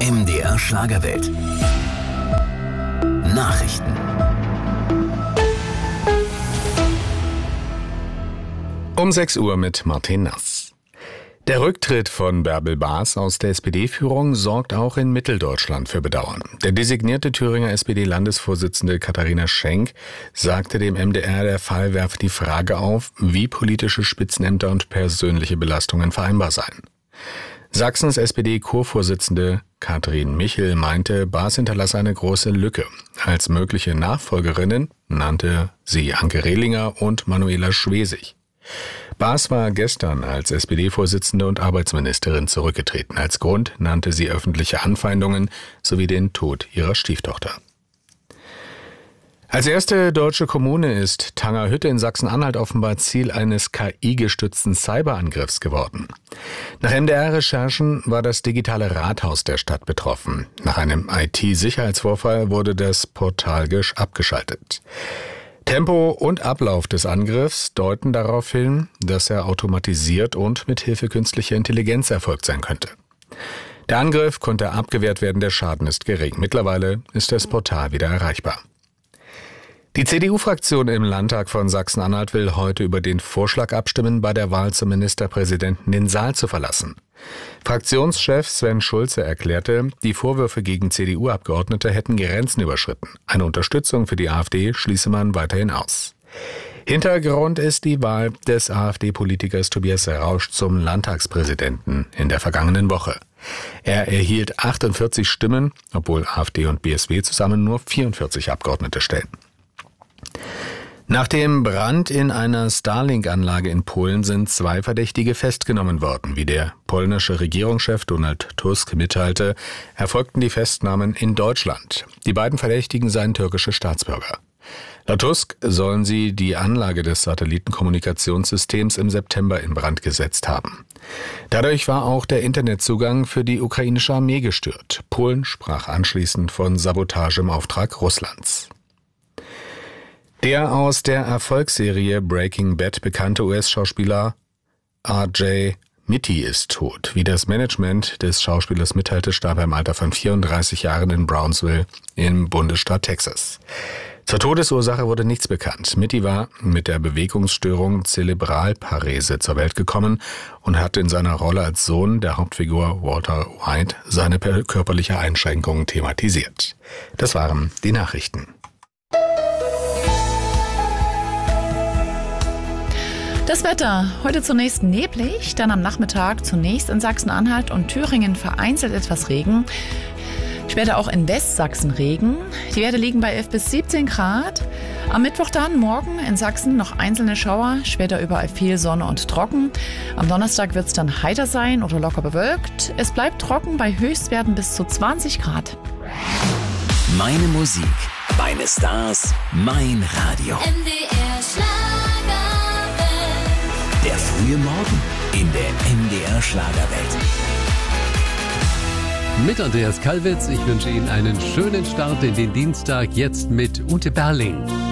MDR Schlagerwelt. Nachrichten. Um 6 Uhr mit Martin Nass. Der Rücktritt von Bärbel Baas aus der SPD-Führung sorgt auch in Mitteldeutschland für Bedauern. Der designierte Thüringer SPD-Landesvorsitzende Katharina Schenk sagte dem MDR, der Fall werfe die Frage auf, wie politische Spitzenämter und persönliche Belastungen vereinbar seien. Sachsens SPD-Kurvorsitzende Katrin Michel meinte, Baas hinterlasse eine große Lücke. Als mögliche Nachfolgerinnen nannte sie Anke Rehlinger und Manuela Schwesig. Baas war gestern als SPD-Vorsitzende und Arbeitsministerin zurückgetreten. Als Grund nannte sie öffentliche Anfeindungen sowie den Tod ihrer Stieftochter. Als erste deutsche Kommune ist Tangerhütte in Sachsen-Anhalt offenbar Ziel eines KI-gestützten Cyberangriffs geworden. Nach MDR-Recherchen war das digitale Rathaus der Stadt betroffen. Nach einem IT-Sicherheitsvorfall wurde das Portal abgeschaltet. Tempo und Ablauf des Angriffs deuten darauf hin, dass er automatisiert und mit Hilfe künstlicher Intelligenz erfolgt sein könnte. Der Angriff konnte abgewehrt werden, der Schaden ist gering. Mittlerweile ist das Portal wieder erreichbar. Die CDU-Fraktion im Landtag von Sachsen-Anhalt will heute über den Vorschlag abstimmen, bei der Wahl zum Ministerpräsidenten den Saal zu verlassen. Fraktionschef Sven Schulze erklärte, die Vorwürfe gegen CDU-Abgeordnete hätten Grenzen überschritten. Eine Unterstützung für die AfD schließe man weiterhin aus. Hintergrund ist die Wahl des AfD-Politikers Tobias Rausch zum Landtagspräsidenten in der vergangenen Woche. Er erhielt 48 Stimmen, obwohl AfD und BSW zusammen nur 44 Abgeordnete stellen. Nach dem Brand in einer Starlink-Anlage in Polen sind 2 Verdächtige festgenommen worden. Wie der polnische Regierungschef Donald Tusk mitteilte, erfolgten die Festnahmen in Deutschland. Die beiden Verdächtigen seien türkische Staatsbürger. Laut Tusk sollen sie die Anlage des Satellitenkommunikationssystems im September in Brand gesetzt haben. Dadurch war auch der Internetzugang für die ukrainische Armee gestört. Polen sprach anschließend von Sabotage im Auftrag Russlands. Der aus der Erfolgsserie Breaking Bad bekannte US-Schauspieler R.J. Mitty ist tot. Wie das Management des Schauspielers mitteilte, starb er im Alter von 34 Jahren in Brownsville im Bundesstaat Texas. Zur Todesursache wurde nichts bekannt. Mitty war mit der Bewegungsstörung Zerebralparese zur Welt gekommen und hatte in seiner Rolle als Sohn der Hauptfigur Walter White seine körperliche Einschränkungen thematisiert. Das waren die Nachrichten. Das Wetter. Heute zunächst neblig, dann am Nachmittag zunächst in Sachsen-Anhalt und Thüringen vereinzelt etwas Regen. Später auch in Westsachsen Regen. Die Werte liegen bei 11 bis 17 Grad. Am Mittwoch dann morgen in Sachsen noch einzelne Schauer, später überall viel Sonne und trocken. Am Donnerstag wird es dann heiter sein oder locker bewölkt. Es bleibt trocken bei Höchstwerten bis zu 20 Grad. Meine Musik, meine Stars, mein Radio. MDR Schlagerwelt. Der frühe Morgen in der MDR Schlagerwelt. Mit Andreas Kalwitz, ich wünsche Ihnen einen schönen Start in den Dienstag, jetzt mit Ute Berling.